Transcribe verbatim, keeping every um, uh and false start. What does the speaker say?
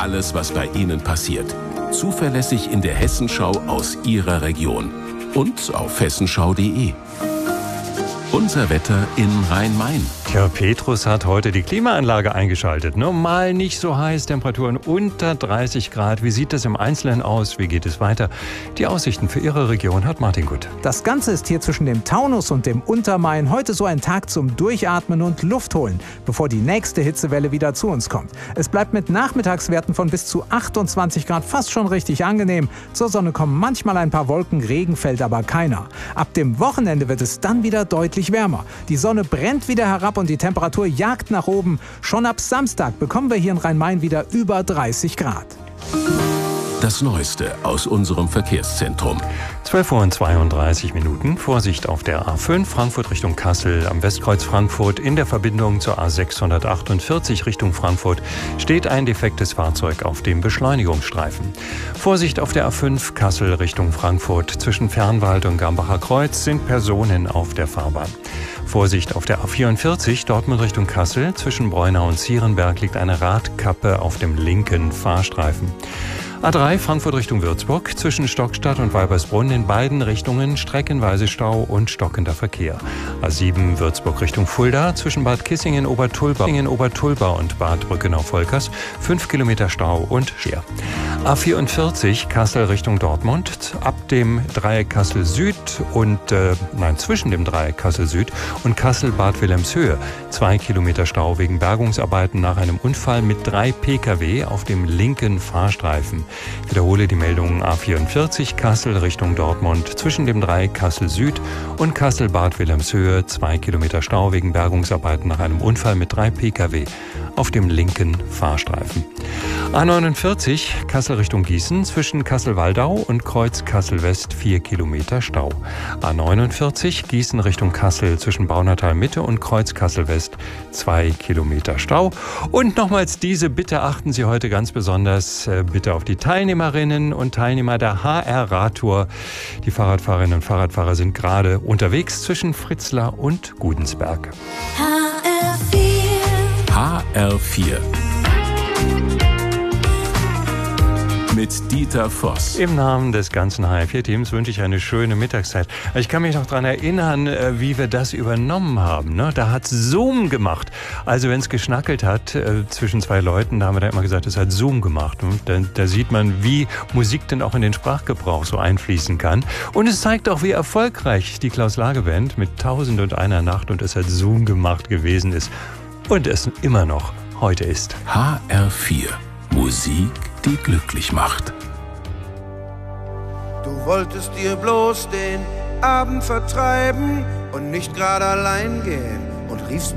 alles, was bei Ihnen passiert. Zuverlässig in der Hessenschau aus Ihrer Region. Und auf hessenschau punkt de. Unser Wetter in Rhein-Main. Tja, Petrus hat heute die Klimaanlage eingeschaltet. Normal nicht so heiß, Temperaturen unter dreißig Grad. Wie sieht das im Einzelnen aus? Wie geht es weiter? Die Aussichten für Ihre Region hat Martin Gut. Das Ganze ist hier zwischen dem Taunus und dem Untermain heute so ein Tag zum Durchatmen und Luft holen, bevor die nächste Hitzewelle wieder zu uns kommt. Es bleibt mit Nachmittagswerten von bis zu achtundzwanzig Grad fast schon richtig angenehm. Zur Sonne kommen manchmal ein paar Wolken, Regen fällt aber keiner. Ab dem Wochenende wird es dann wieder deutlich wärmer. Die Sonne brennt wieder herab und die Temperatur jagt nach oben. Schon ab Samstag bekommen wir hier in Rhein-Main wieder über dreißig Grad. Das Neueste aus unserem Verkehrszentrum. zwölf Uhr und zweiunddreißig Minuten. Vorsicht auf der A fünf Frankfurt Richtung Kassel. Am Westkreuz Frankfurt in der Verbindung zur A sechshundertachtundvierzig Richtung Frankfurt steht ein defektes Fahrzeug auf dem Beschleunigungsstreifen. Vorsicht auf der A fünf Kassel Richtung Frankfurt. Zwischen Fernwald und Gambacher Kreuz sind Personen auf der Fahrbahn. Vorsicht auf der A vierundvierzig Dortmund Richtung Kassel. Zwischen Breunau und Zierenberg liegt eine Radkappe auf dem linken Fahrstreifen. A drei Frankfurt Richtung Würzburg, zwischen Stockstadt und Weibersbrunn in beiden Richtungen streckenweise Stau und stockender Verkehr. A sieben Würzburg Richtung Fulda, zwischen Bad Kissingen, Obertulba, Obertulba und Bad Brückenau-Volkers, fünf Kilometer Stau und Scher. A vierundvierzig Kassel Richtung Dortmund, ab dem Dreieck Kassel Süd und, äh, nein, zwischen dem Dreieck Kassel Süd und Kassel-Bad Wilhelmshöhe, zwei Kilometer Stau wegen Bergungsarbeiten nach einem Unfall mit drei Pkw auf dem linken Fahrstreifen. Ich wiederhole die Meldungen: A vierundvierzig Kassel Richtung Dortmund, zwischen dem Dreieck Kassel Süd und Kassel-Bad Wilhelmshöhe, zwei Kilometer Stau wegen Bergungsarbeiten nach einem Unfall mit drei Pkw auf dem linken Fahrstreifen. A neunundvierzig Kassel Richtung Gießen, zwischen Kassel-Waldau und Kreuz Kassel-West, vier Kilometer Stau. A neunundvierzig Gießen Richtung Kassel, zwischen Baunatal Mitte und Kreuz Kassel-West, zwei Kilometer Stau. Und nochmals diese Bitte: achten Sie heute ganz besonders äh, bitte auf die Teilnehmerinnen und Teilnehmer der H R-Radtour. Die Fahrradfahrerinnen und Fahrradfahrer sind gerade unterwegs zwischen Fritzlar und Gudensberg. H R vier. H R vier. Mit Dieter Voss. Im Namen des ganzen H R vier Teams wünsche ich eine schöne Mittagszeit. Ich kann mich noch daran erinnern, wie wir das übernommen haben. Da hat Zoom gemacht. Also wenn es geschnackelt hat äh, zwischen zwei Leuten, da haben wir da immer gesagt, es hat Zoom gemacht. Da, da sieht man, wie Musik denn auch in den Sprachgebrauch so einfließen kann. Und es zeigt auch, wie erfolgreich die Klaus-Lage-Band mit Tausend und einer Nacht und es hat Zoom gemacht gewesen ist. Und es immer noch heute ist. H R vier. Musik, die glücklich macht. Du wolltest dir bloß den Abend vertreiben und nicht gerade allein gehen und riefst